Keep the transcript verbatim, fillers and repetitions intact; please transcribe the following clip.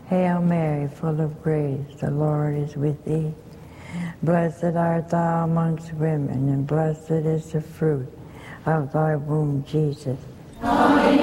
Hail Mary, full of grace, the Lord is with thee. Blessed art thou amongst women, and blessed is the fruit of thy womb, Jesus. Holy